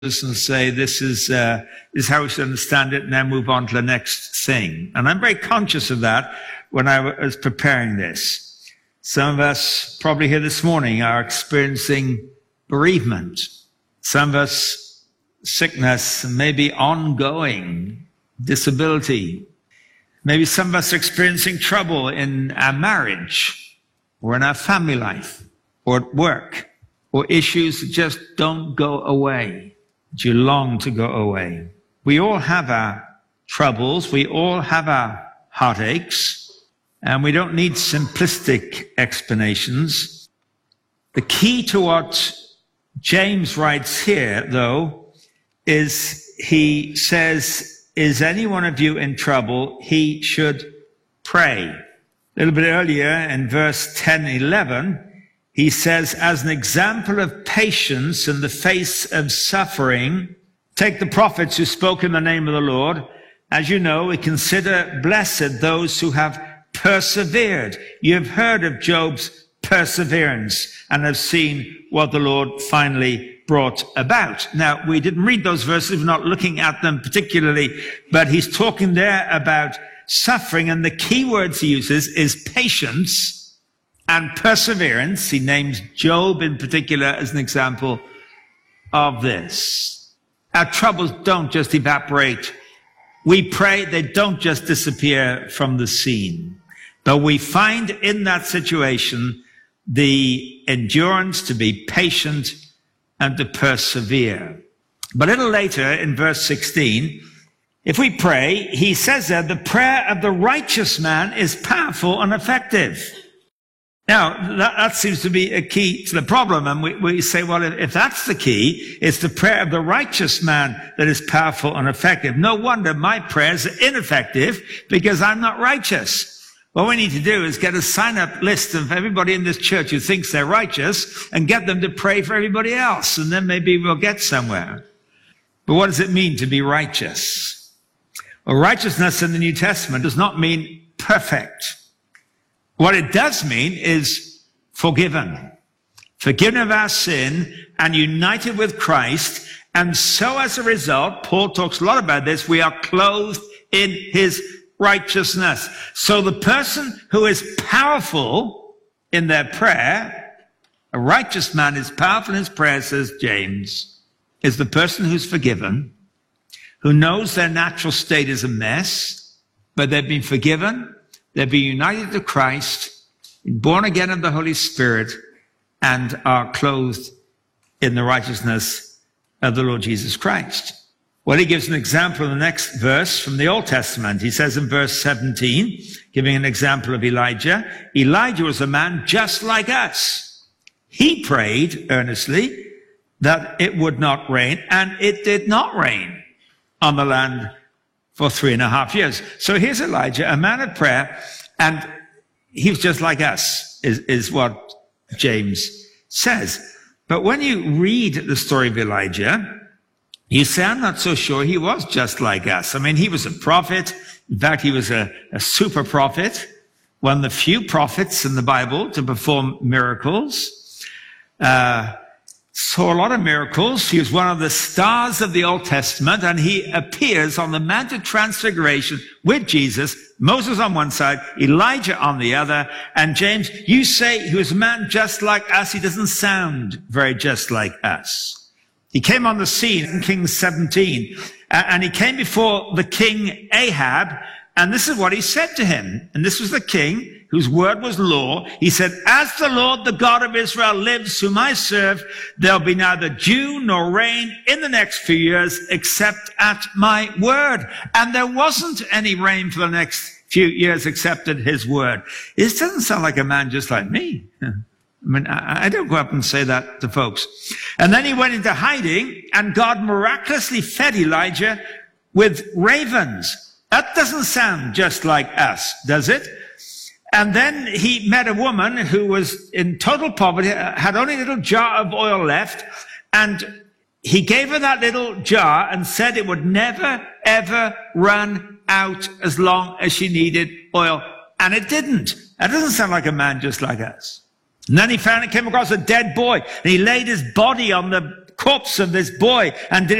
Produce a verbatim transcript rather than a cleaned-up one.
and say, this is, uh, this is how we should understand it, and then move on to the next thing. And I'm very conscious of that when I was preparing this. Some of us probably here this morning are experiencing bereavement. Some of us sickness, maybe ongoing disability. Maybe some of us are experiencing trouble in our marriage or in our family life or at work, or issues that just don't go away. You long to go away. We all have our troubles. We all have our heartaches. And we don't need simplistic explanations. The key to what James writes here, though, is he says, is any one of you in trouble? He should pray. A little bit earlier in verse ten, eleven, he says, as an example of patience in the face of suffering, take the prophets who spoke in the name of the Lord. As you know, we consider blessed those who have persevered. You have heard of Job's perseverance and have seen what the Lord finally brought about. Now, we didn't read those verses. We're not looking at them particularly, but he's talking there about suffering, and the key words he uses is patience and perseverance. He names Job in particular as an example of this. Our troubles don't just evaporate. We pray, they don't just disappear from the scene. But we find in that situation the endurance to be patient and to persevere. But a little later in verse sixteen, if we pray, he says that the prayer of the righteous man is powerful and effective. Now, that, that seems to be a key to the problem. And we, we say, well, if, if that's the key, it's the prayer of the righteous man that is powerful and effective. No wonder my prayers are ineffective because I'm not righteous. What we need to do is get a sign-up list of everybody in this church who thinks they're righteous and get them to pray for everybody else. And then maybe we'll get somewhere. But what does it mean to be righteous? Well, righteousness in the New Testament does not mean perfect. What it does mean is forgiven. Forgiven of our sin and united with Christ. And so as a result, Paul talks a lot about this, we are clothed in his righteousness. So the person who is powerful in their prayer, a righteous man is powerful in his prayer, says James, is the person who's forgiven, who knows their natural state is a mess, but they've been forgiven. They've been united to Christ, born again of the Holy Spirit, and are clothed in the righteousness of the Lord Jesus Christ. Well, he gives an example in the next verse from the Old Testament. He says in verse seventeen, giving an example of Elijah, Elijah was a man just like us. He prayed earnestly that it would not rain, and it did not rain on the land for three and a half years. So here's Elijah, a man of prayer, and he was just like us, is, is what James says. But when you read the story of Elijah, you say, I'm not so sure he was just like us. I mean, he was a prophet. In fact, he was a, a super prophet, one of the few prophets in the Bible to perform miracles. Uh, saw a lot of miracles. He was one of the stars of the Old Testament, and he appears on the Mount of Transfiguration with Jesus, Moses on one side, Elijah on the other. And James, you say he was a man just like us. He doesn't sound very just like us. He came on the scene in Kings seventeen, and he came before the king Ahab, and this is what he said to him. And this was the king whose word was law. He said, as the Lord, the God of Israel lives, whom I serve, there'll be neither dew nor rain in the next few years except at my word. And there wasn't any rain for the next few years except at his word. This doesn't sound like a man just like me. I mean, I don't go up and say that to folks. And then he went into hiding, and God miraculously fed Elijah with ravens. That doesn't sound just like us, does it? And then he met a woman who was in total poverty, had only a little jar of oil left, and he gave her that little jar and said it would never, ever run out as long as she needed oil. And it didn't. That doesn't sound like a man just like us. And then he found, came across a dead boy, and he laid his body on the corpse of this boy and did